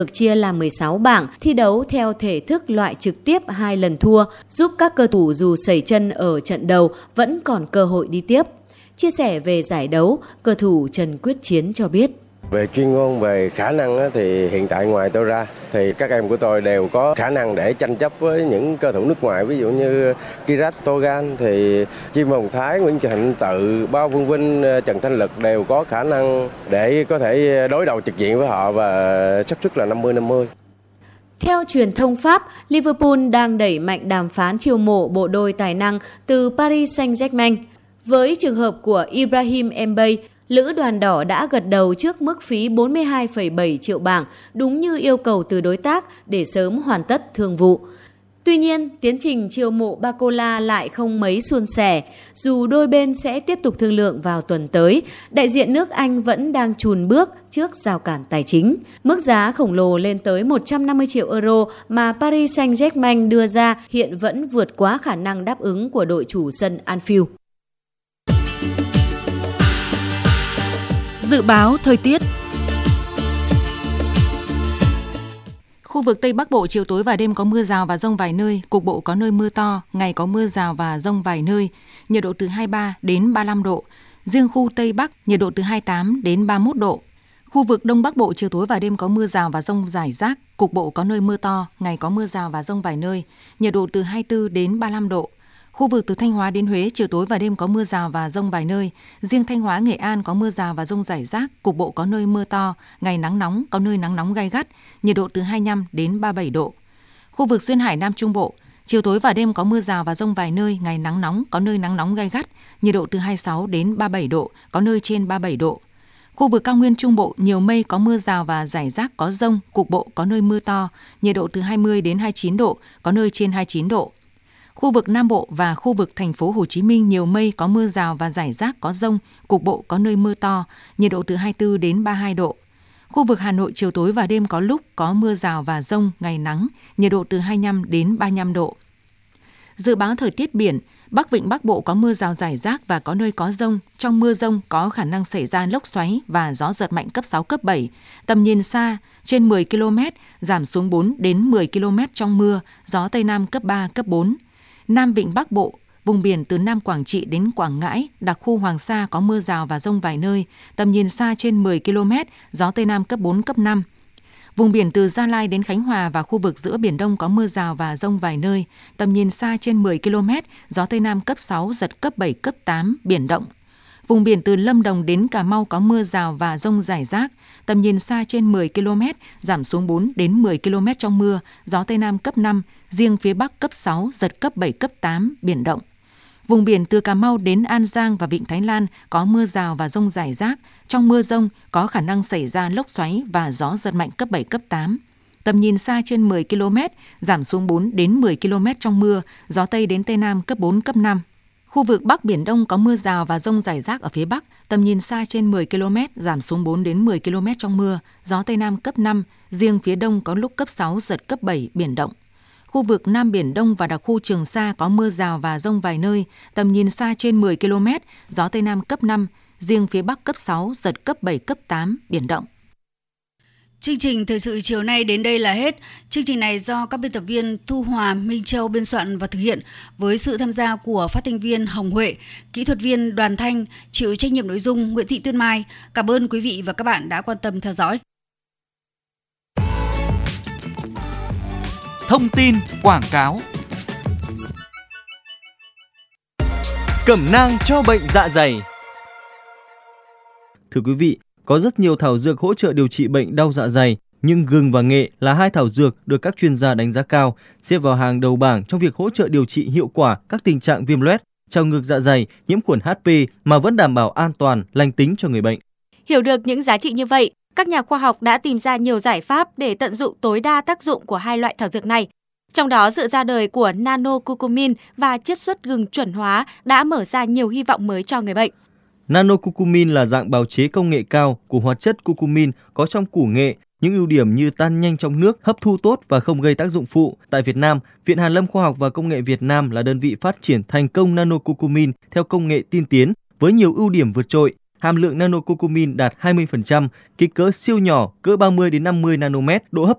được chia làm 16 bảng, thi đấu theo thể thức loại trực tiếp 2 lần thua, giúp các cầu thủ dù sẩy chân ở trận đầu vẫn còn cơ hội đi tiếp. Chia sẻ về giải đấu, cầu thủ Trần Quyết Chiến cho biết. Về chuyên môn, về khả năng thì hiện tại ngoài tôi ra thì các em của tôi đều có khả năng để tranh chấp với những cầu thủ nước ngoài, ví dụ như Kirat Togan, thì Chim Hồng Thái, Nguyễn Thịnh Tự, Bao Phương Vinh, Trần Thanh Lực đều có khả năng để có thể đối đầu trực diện với họ và xác suất là 50-50. Theo truyền thông Pháp, Liverpool đang đẩy mạnh đàm phán chiêu mộ bộ đôi tài năng từ Paris Saint-Germain. Với trường hợp của Ibrahim Mbaye, Lữ đoàn đỏ đã gật đầu trước mức phí 42,7 triệu bảng, đúng như yêu cầu từ đối tác để sớm hoàn tất thương vụ. Tuy nhiên, tiến trình chiêu mộ Barcola lại không mấy suôn sẻ. Dù đôi bên sẽ tiếp tục thương lượng vào tuần tới, đại diện nước Anh vẫn đang chùn bước trước rào cản tài chính. Mức giá khổng lồ lên tới 150 triệu euro mà Paris Saint-Germain đưa ra hiện vẫn vượt quá khả năng đáp ứng của đội chủ sân Anfield. Dự báo thời tiết. Khu vực Tây Bắc Bộ chiều tối và đêm có mưa rào và dông vài nơi, cục bộ có nơi mưa to, ngày có mưa rào và dông vài nơi, nhiệt độ từ 23 đến 35 độ. Riêng khu Tây Bắc, nhiệt độ từ 28 đến 31 độ. Khu vực Đông Bắc Bộ chiều tối và đêm có mưa rào và dông rải rác, cục bộ có nơi mưa to, ngày có mưa rào và dông vài nơi, nhiệt độ từ 24 đến 35 độ. Khu vực từ Thanh Hóa đến Huế chiều tối và đêm có mưa rào và dông vài nơi. Riêng Thanh Hóa, Nghệ An có mưa rào và dông rải rác, cục bộ có nơi mưa to, ngày nắng nóng, có nơi nắng nóng gay gắt, nhiệt độ từ 25 đến 37 độ. Khu vực Duyên Hải Nam Trung Bộ, chiều tối và đêm có mưa rào và dông vài nơi, ngày nắng nóng, có nơi nắng nóng gay gắt, nhiệt độ từ 26 đến 37 độ, có nơi trên 37 độ. Khu vực Cao Nguyên Trung Bộ, nhiều mây có mưa rào và rải rác có dông, cục bộ có nơi mưa to, nhiệt độ từ 20 đến 29 độ, có nơi trên 29 độ. Khu vực Nam Bộ và khu vực thành phố Hồ Chí Minh nhiều mây có mưa rào và rải rác có dông, cục bộ có nơi mưa to, nhiệt độ từ 24 đến 32 độ. Khu vực Hà Nội chiều tối và đêm có lúc có mưa rào và dông, ngày nắng, nhiệt độ từ 25 đến 35 độ. Dự báo thời tiết biển, Bắc Vịnh Bắc Bộ có mưa rào rải rác và có nơi có dông. Trong mưa dông có khả năng xảy ra lốc xoáy và gió giật mạnh cấp 6, cấp 7. Tầm nhìn xa trên 10 km, giảm xuống 4 đến 10 km trong mưa, gió Tây Nam cấp 3, cấp 4. Nam Vịnh Bắc Bộ, vùng biển từ Nam Quảng Trị đến Quảng Ngãi, đặc khu Hoàng Sa có mưa rào và dông vài nơi, tầm nhìn xa trên 10 km, gió Tây Nam cấp 4, cấp 5. Vùng biển từ Gia Lai đến Khánh Hòa và khu vực giữa Biển Đông có mưa rào và dông vài nơi, tầm nhìn xa trên 10 km, gió Tây Nam cấp 6, giật cấp 7, cấp 8, biển động. Vùng biển từ Lâm Đồng đến Cà Mau có mưa rào và dông rải rác, tầm nhìn xa trên 10 km, giảm xuống 4 đến 10 km trong mưa, gió Tây Nam cấp 5, riêng phía Bắc cấp 6, giật cấp 7, cấp 8, biển động. Vùng biển từ Cà Mau đến An Giang và Vịnh Thái Lan có mưa rào và dông rải rác, trong mưa dông có khả năng xảy ra lốc xoáy và gió giật mạnh cấp 7, cấp 8. Tầm nhìn xa trên 10 km, giảm xuống 4 đến 10 km trong mưa, gió Tây đến Tây Nam cấp 4, cấp 5. Khu vực Bắc Biển Đông có mưa rào và dông rải rác ở phía Bắc, tầm nhìn xa trên 10 km, giảm xuống 4 đến 10 km trong mưa, gió Tây Nam cấp 5, riêng phía Đông có lúc cấp 6, giật cấp 7, biển động. Khu vực Nam Biển Đông và đặc khu Trường Sa có mưa rào và dông vài nơi, tầm nhìn xa trên 10 km, gió Tây Nam cấp 5, riêng phía Bắc cấp 6, giật cấp 7, cấp 8, biển động. Chương trình thời sự chiều nay đến đây là hết. Chương trình này do các biên tập viên Thu Hòa, Minh Châu biên soạn và thực hiện với sự tham gia của phát thanh viên Hồng Huệ, kỹ thuật viên Đoàn Thanh, chịu trách nhiệm nội dung Nguyễn Thị Tuyên Mai. Cảm ơn quý vị và các bạn đã quan tâm theo dõi. Thông tin quảng cáo. Cẩm nang cho bệnh dạ dày. Thưa quý vị, có rất nhiều thảo dược hỗ trợ điều trị bệnh đau dạ dày, nhưng gừng và nghệ là hai thảo dược được các chuyên gia đánh giá cao, xếp vào hàng đầu bảng trong việc hỗ trợ điều trị hiệu quả các tình trạng viêm loét, trào ngược dạ dày, nhiễm khuẩn HP mà vẫn đảm bảo an toàn, lành tính cho người bệnh. Hiểu được những giá trị như vậy, các nhà khoa học đã tìm ra nhiều giải pháp để tận dụng tối đa tác dụng của hai loại thảo dược này. Trong đó, sự ra đời của nano-curcumin và chiết xuất gừng chuẩn hóa đã mở ra nhiều hy vọng mới cho người bệnh. Nano-curcumin là dạng bào chế công nghệ cao của hoạt chất curcumin có trong củ nghệ, những ưu điểm như tan nhanh trong nước, hấp thu tốt và không gây tác dụng phụ. Tại Việt Nam, Viện Hàn lâm Khoa học và Công nghệ Việt Nam là đơn vị phát triển thành công nano-curcumin theo công nghệ tiên tiến với nhiều ưu điểm vượt trội. Hàm lượng nano-curcumin đạt 20%, kích cỡ siêu nhỏ, cỡ 30 đến 50 nanomet, độ hấp